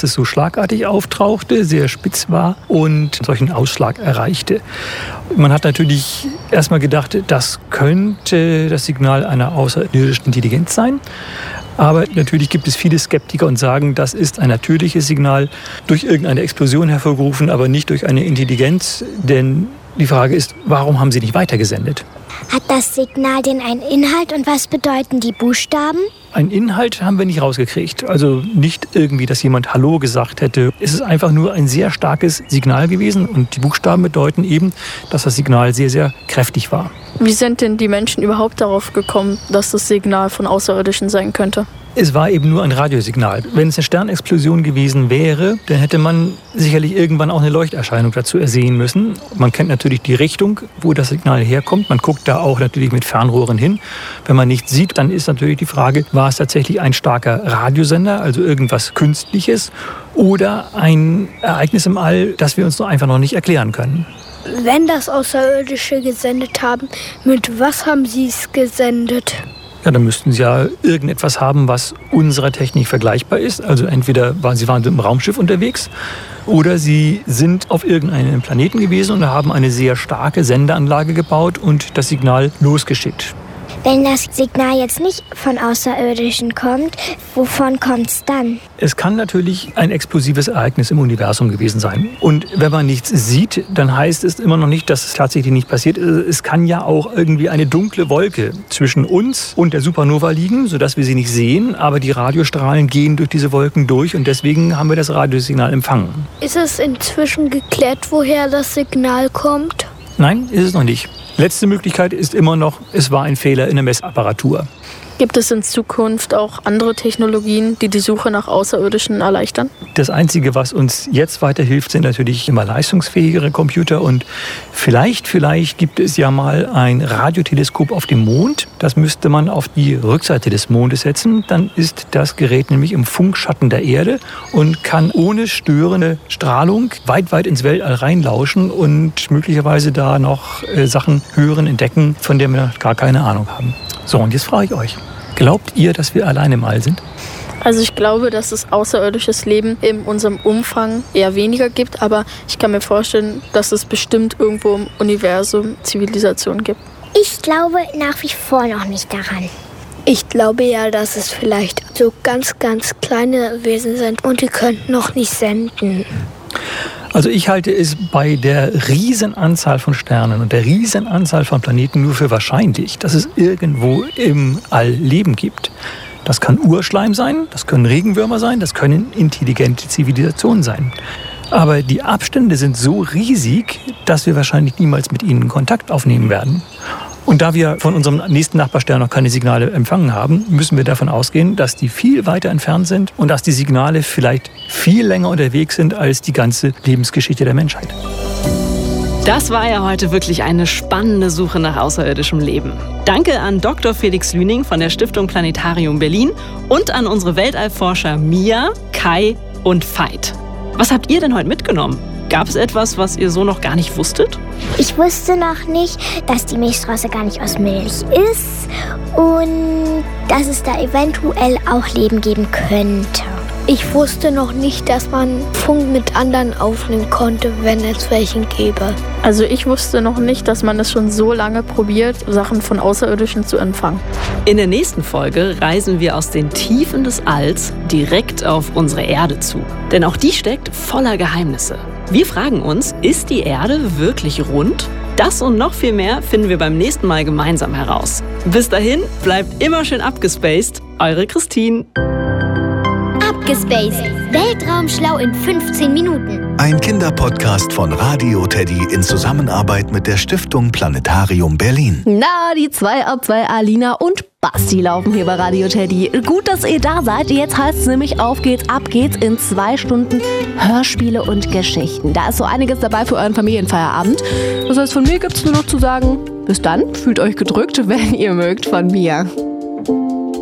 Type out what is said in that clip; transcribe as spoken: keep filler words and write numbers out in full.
dass es so schlagartig auftauchte, sehr spitz war und solchen Ausschlag erreichte. Man hat natürlich erstmal gedacht, das könnte das Signal einer außerirdischen Intelligenz sein. Aber natürlich gibt es viele Skeptiker und sagen, das ist ein natürliches Signal, durch irgendeine Explosion hervorgerufen, aber nicht durch eine Intelligenz. Denn die Frage ist, warum haben sie nicht weitergesendet? Hat das Signal denn einen Inhalt und was bedeuten die Buchstaben? Einen Inhalt haben wir nicht rausgekriegt. Also nicht irgendwie, dass jemand Hallo gesagt hätte. Es ist einfach nur ein sehr starkes Signal gewesen und die Buchstaben bedeuten eben, dass das Signal sehr, sehr kräftig war. Wie sind denn die Menschen überhaupt darauf gekommen, dass das Signal von Außerirdischen sein könnte? Es war eben nur ein Radiosignal. Wenn es eine Sternexplosion gewesen wäre, dann hätte man sicherlich irgendwann auch eine Leuchterscheinung dazu ersehen müssen. Man kennt natürlich die Richtung, wo das Signal herkommt. Man guckt da auch natürlich mit Fernrohren hin. Wenn man nichts sieht, dann ist natürlich die Frage, war es tatsächlich ein starker Radiosender, also irgendwas Künstliches, oder ein Ereignis im All, das wir uns noch einfach noch nicht erklären können. Wenn das Außerirdische gesendet haben, mit was haben sie es gesendet? Ja, dann müssten sie ja irgendetwas haben, was unserer Technik vergleichbar ist. Also entweder waren sie waren im Raumschiff unterwegs oder sie sind auf irgendeinem Planeten gewesen und haben eine sehr starke Sendeanlage gebaut und das Signal losgeschickt. Wenn das Signal jetzt nicht von Außerirdischen kommt, wovon kommt es dann? Es kann natürlich ein explosives Ereignis im Universum gewesen sein. Und wenn man nichts sieht, dann heißt es immer noch nicht, dass es tatsächlich nicht passiert ist. Es kann ja auch irgendwie eine dunkle Wolke zwischen uns und der Supernova liegen, sodass wir sie nicht sehen. Aber die Radiostrahlen gehen durch diese Wolken durch und deswegen haben wir das Radiosignal empfangen. Ist es inzwischen geklärt, woher das Signal kommt? Nein, ist es noch nicht. Letzte Möglichkeit ist immer noch, es war ein Fehler in der Messapparatur. Gibt es in Zukunft auch andere Technologien, die die Suche nach Außerirdischen erleichtern? Das Einzige, was uns jetzt weiterhilft, sind natürlich immer leistungsfähigere Computer. Und vielleicht, vielleicht gibt es ja mal ein Radioteleskop auf dem Mond. Das müsste man auf die Rückseite des Mondes setzen. Dann ist das Gerät nämlich im Funkschatten der Erde und kann ohne störende Strahlung weit, weit ins Weltall reinlauschen und möglicherweise da noch äh, Sachen hören, entdecken, von denen wir gar keine Ahnung haben. So, und jetzt frage ich euch, glaubt ihr, dass wir alleine im All sind? Also ich glaube, dass es außerirdisches Leben in unserem Umfang eher weniger gibt, aber ich kann mir vorstellen, dass es bestimmt irgendwo im Universum Zivilisationen gibt. Ich glaube nach wie vor noch nicht daran. Ich glaube ja, dass es vielleicht so ganz, ganz kleine Wesen sind und die könnten noch nicht senden. Also ich halte es bei der Riesenanzahl von Sternen und der Riesenanzahl von Planeten nur für wahrscheinlich, dass es irgendwo im All Leben gibt. Das kann Urschleim sein, das können Regenwürmer sein, das können intelligente Zivilisationen sein. Aber die Abstände sind so riesig, dass wir wahrscheinlich niemals mit ihnen Kontakt aufnehmen werden. Und da wir von unserem nächsten Nachbarstern noch keine Signale empfangen haben, müssen wir davon ausgehen, dass die viel weiter entfernt sind und dass die Signale vielleicht viel länger unterwegs sind als die ganze Lebensgeschichte der Menschheit. Das war ja heute wirklich eine spannende Suche nach außerirdischem Leben. Danke an Doktor Felix Lüning von der Stiftung Planetarium Berlin und an unsere Weltallforscher Mia, Kai und Veit. Was habt ihr denn heute mitgenommen? Gab es etwas, was ihr so noch gar nicht wusstet? Ich wusste noch nicht, dass die Milchstraße gar nicht aus Milch ist und dass es da eventuell auch Leben geben könnte. Ich wusste noch nicht, dass man Funk mit anderen aufnehmen konnte, wenn es welchen gäbe. Also ich wusste noch nicht, dass man es schon so lange probiert, Sachen von Außerirdischen zu empfangen. In der nächsten Folge reisen wir aus den Tiefen des Alls direkt auf unsere Erde zu. Denn auch die steckt voller Geheimnisse. Wir fragen uns, ist die Erde wirklich rund? Das und noch viel mehr finden wir beim nächsten Mal gemeinsam heraus. Bis dahin, bleibt immer schön abgespaced. Eure Christine. Abgespaced. Weltraumschlau in fünfzehn Minuten. Ein Kinderpodcast von Radio Teddy in Zusammenarbeit mit der Stiftung Planetarium Berlin. Na, die zwei A zwei Alina und Basti laufen hier bei Radio Teddy. Gut, dass ihr da seid. Jetzt heißt es nämlich, auf geht's, ab geht's in zwei Stunden Hörspiele und Geschichten. Da ist so einiges dabei für euren Familienfeierabend. Das heißt, von mir gibt's nur noch zu sagen, bis dann, fühlt euch gedrückt, wenn ihr mögt, von mir.